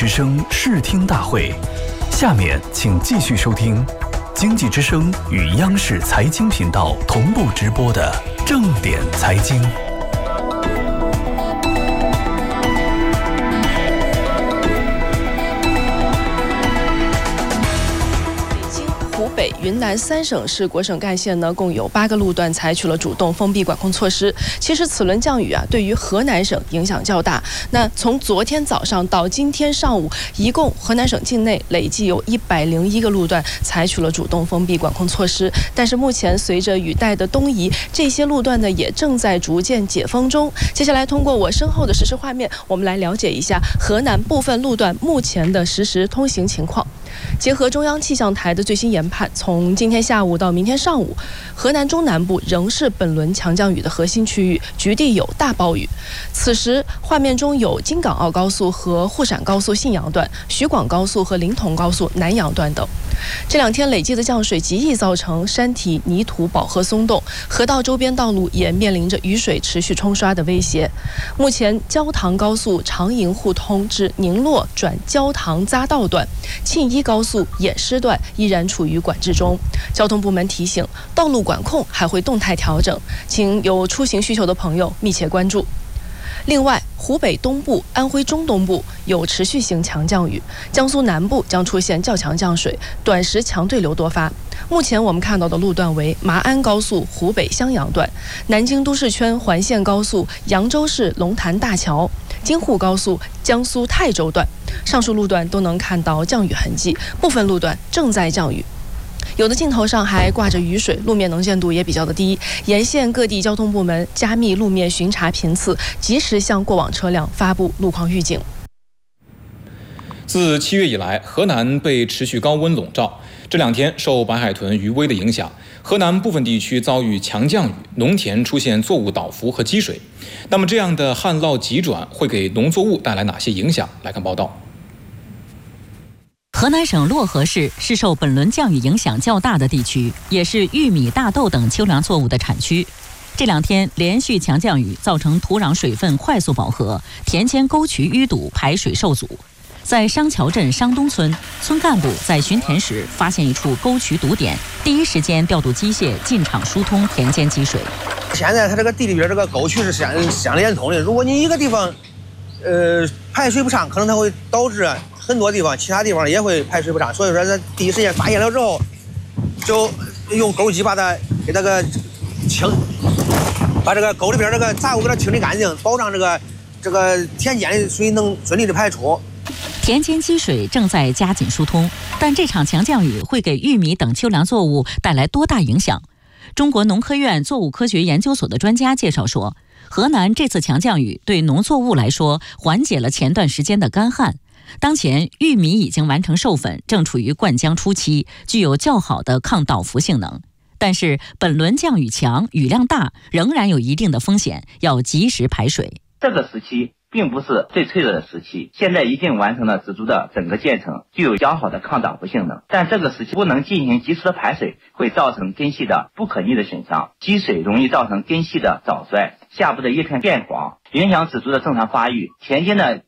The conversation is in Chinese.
之声视听大会，下面请继续收听经济之声与央视财经频道同步直播的正点财经。 湖北、云南3省市国省干线共有8个路段采取了主动封闭管控措施。其实此轮降雨对于河南省影响较大。那从昨天早上到今天上午，一共河南省境内累计有101个路段采取了主动封闭管控措施。但是目前随着雨带的东移，这些路段也正在逐渐解封中。接下来通过我身后的实时画面，我们来了解一下河南部分路段目前的实时通行情况。结合中央气象台的最新研判，从今天下午到明天上午，河南中南部仍是本轮强降雨的核心区域，局地有大暴雨。此时画面中有京港澳高速和沪陕高速信阳段、徐广高速和临潼高速南阳段等。这2天累计的降水极易造成山体泥土饱和松动，河道周边道路也面临着雨水持续冲刷的威胁。目前焦塘高速长营互通至宁洛转焦塘匝道段、沁一高速偃师段依然处于管制中。交通部门提醒，道路管控还会动态调整，请有出行需求的朋友密切关注。另外，湖北东部、安徽中东部有持续性强降雨，江苏南部将出现较强降水，短时强对流多发。目前我们看到的路段为麻安高速湖北襄阳段、南京都市圈环线高速扬州市龙潭大桥、京沪高速江苏泰州段。上述路段都能看到降雨痕迹，部分路段正在降雨。有的镜头上还挂着雨水，路面能见度也比较的低。沿线各地交通部门加密路面巡查频次，及时向过往车辆发布路况预警。 自7月以来，河南被持续高温笼罩。这2天受白海豚余威的影响，河南部分地区遭遇强降雨，农田出现作物倒伏和积水。那么这样的旱涝急转会给农作物带来哪些影响？来看报道。 河南省漯河市是受本轮降雨影响较大的地区，也是玉米、大豆等秋粮作物的产区。这2天连续强降雨造成土壤水分快速饱和，田间沟渠淤堵，排水受阻。在商桥镇商东村，村干部在巡田时发现一处沟渠堵点，第一时间调度机械进场疏通田间积水。 现在它这个地里边这个沟渠是相连通的，如果你一个地方排水不畅，可能它会导致很多地方其他地方也会排水不畅，所以说在第一时间发现了之后，就用沟机把它给它个清，把这个沟里边这个杂物给它清理干净，保障这个田间的水能顺利的排出。 田间积水正在加紧疏通，但这场强降雨会给玉米等秋粮作物带来多大影响？中国农科院作物科学研究所的专家介绍说，河南这次强降雨对农作物来说缓解了前段时间的干旱。当前玉米已经完成授粉，正处于灌浆初期，具有较好的抗倒伏性能。但是本轮降雨强，雨量大，仍然有一定的风险，要及时排水。 这个时期并不是最脆弱的时期，现在已经完成了植株的整个建成，具有较好的抗倒伏性能。但这个时期不能进行及时的排水，会造成根系的不可逆的损伤，积水容易造成根系的早衰，下部的叶片变黄，影响植株的正常发育。田间的